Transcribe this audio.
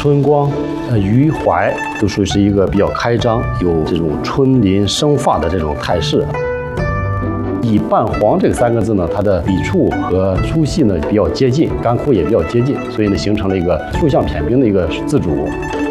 春光、余怀都属于是一个比较开张，有这种春林生发的这种态势。以半黄这3个字呢，它的笔触和粗细呢比较接近，干枯也比较接近，所以呢形成了一个竖向偏兵的一个自主。